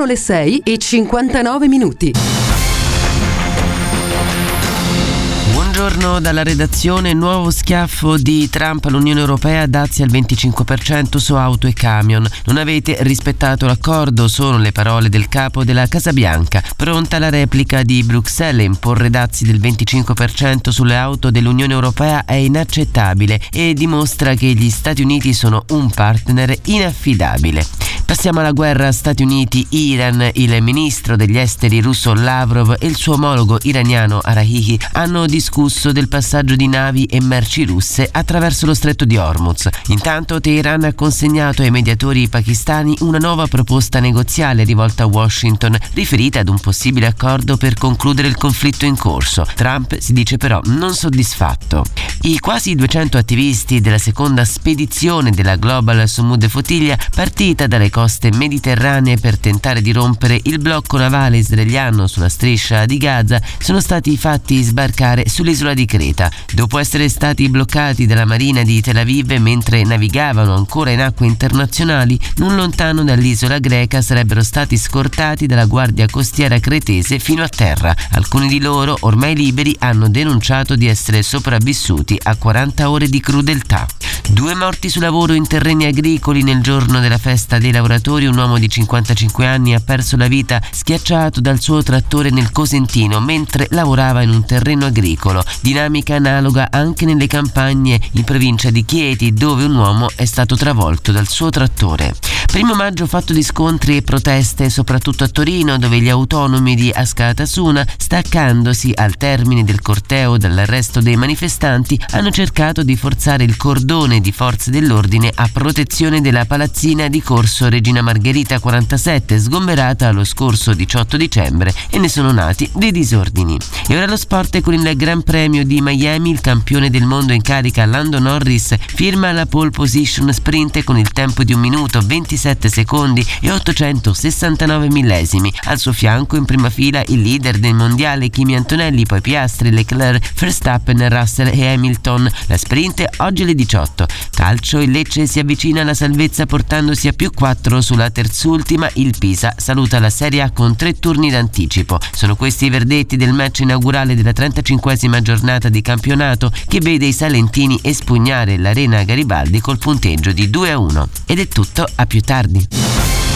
Sono le 6:59. Buongiorno dalla redazione. Nuovo schiaffo di Trump all'Unione Europea, dazi al 25% su auto e camion. Non avete rispettato l'accordo, sono le parole del capo della Casa Bianca. Pronta la replica di Bruxelles. Imporre dazi del 25% sulle auto dell'Unione Europea è inaccettabile e dimostra che gli Stati Uniti sono un partner inaffidabile. Passiamo alla guerra Stati Uniti-Iran. Il ministro degli esteri russo Lavrov e il suo omologo iraniano Araghchi hanno discusso del passaggio di navi e merci russe attraverso lo stretto di Hormuz. Intanto Teheran ha consegnato ai mediatori pakistani una nuova proposta negoziale rivolta a Washington, riferita ad un possibile accordo per concludere il conflitto in corso. Trump si dice però non soddisfatto. I quasi 200 attivisti della seconda spedizione della Global Sumud Flotilla, partita dalle coste mediterranee per tentare di rompere il blocco navale israeliano sulla striscia di Gaza, sono stati fatti sbarcare sull'isola di Creta. Dopo essere stati bloccati dalla marina di Tel Aviv mentre navigavano ancora in acque internazionali, non lontano dall'isola greca sarebbero stati scortati dalla guardia costiera cretese fino a terra. Alcuni di loro, ormai liberi, hanno denunciato di essere sopravvissuti a 40 ore di crudeltà. 2 morti sul lavoro in terreni agricoli nel giorno della festa dei lavoratori. Un uomo di 55 anni ha perso la vita schiacciato dal suo trattore nel Cosentino mentre lavorava in un terreno agricolo. Dinamica analoga anche nelle campagne in provincia di Chieti, dove un uomo è stato travolto dal suo trattore. 1 maggio fatto di scontri e proteste soprattutto a Torino, dove gli autonomi di Askatasuna, staccandosi al termine del corteo dall'arresto dei manifestanti, hanno cercato di forzare il cordone di forze dell'ordine a protezione della palazzina di Corso Regina Margherita 47, sgomberata lo scorso 18 dicembre, e ne sono nati dei disordini. E ora lo sport con il Gran Premio di Miami. Il campione del mondo in carica Lando Norris firma la pole position sprint con il tempo di 1 minuto 27 secondi e 869 millesimi. Al suo fianco in prima fila il leader del mondiale Kimi Antonelli, poi Piastri, Leclerc, Verstappen, Russell e Hamilton. La sprint oggi alle 18. Calcio, il Lecce si avvicina alla salvezza portandosi a +4 sulla terzultima. Il Pisa saluta la Serie A con 3 turni d'anticipo. Sono questi i verdetti del match inaugurale della 35esima giornata di campionato, che vede i salentini espugnare l'Arena Garibaldi col punteggio di 2-1. Ed è tutto, a più tardi.